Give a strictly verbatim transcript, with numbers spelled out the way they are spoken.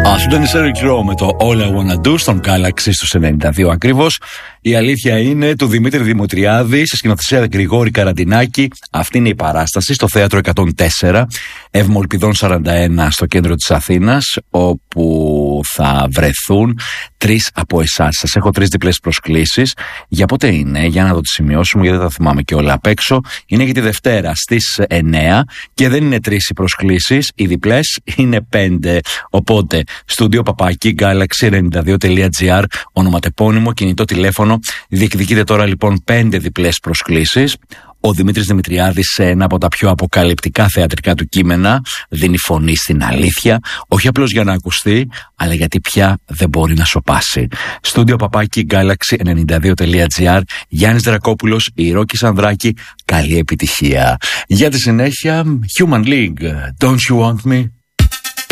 Αυτό ήταν η Sheryl Crow με το All I Wanna Do στον Galaxy στους ενενήντα δύο ακριβώς. Η αλήθεια είναι του Δημήτρη Δημητριάδη σε σκηνοθεσία Γρηγόρη Καραντινάκη. Αυτή είναι η παράσταση στο Θέατρο εκατόν τέσσερα, Ευμολπιδών σαράντα ένα στο κέντρο της Αθήνας, όπου θα βρεθούν τρεις από εσάς. Σας έχω τρεις διπλές προσκλήσεις. Για πότε είναι, για να δω τη σημειώσουμε, γιατί δεν τα θυμάμαι και όλα απ' έξω. Είναι για τη Δευτέρα στις εννέα και δεν είναι τρεις οι προσκλήσεις, οι διπλές είναι πέντε. Οπότε, στούντιο παπάκι galaxy ενενήντα δύο τελεία gr, ονοματεπώνυμο, κινητό τηλέφωνο. Διεκδικείτε τώρα λοιπόν πέντε διπλές προσκλήσεις. Ο Δημήτρης Δημητριάδης σε ένα από τα πιο αποκαλυπτικά θεατρικά του κείμενα δίνει φωνή στην αλήθεια, όχι απλώς για να ακουστεί, αλλά γιατί πια δεν μπορεί να σωπάσει. Στούντιο παπάκι galaxy ενενήντα δύο τελεία gr, Γιάννης Δρακόπουλος, η Ρώκη Σανδράκη, καλή επιτυχία. Για τη συνέχεια, Human League, Don't You Want Me?